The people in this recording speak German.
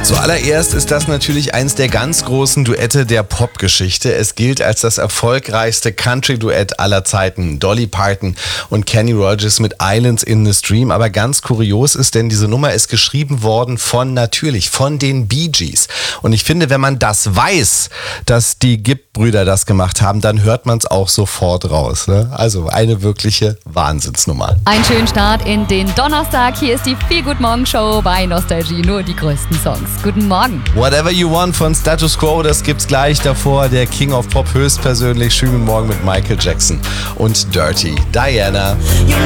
Zuallererst ist das natürlich eins der ganz großen Duette der Popgeschichte. Es gilt als das erfolgreichste Country-Duett aller Zeiten. Dolly Parton und Kenny Rogers mit Islands in the Stream. Aber ganz kurios ist, denn diese Nummer ist geschrieben worden von den Bee Gees. Und ich finde, wenn man das weiß, dass die Gibb-Brüder das gemacht haben, dann hört man es auch sofort raus. Ne? Also eine wirkliche Wahnsinnsnummer. Einen schönen Start in den Donnerstag. Hier ist die Feel-Good-Morgen-Show bei Nostalgie. Nur die größten Songs. Guten Morgen. Whatever You Want von Status Quo, das gibt's gleich davor. Der King of Pop höchstpersönlich. Schönen Morgen mit Michael Jackson und Dirty Diana.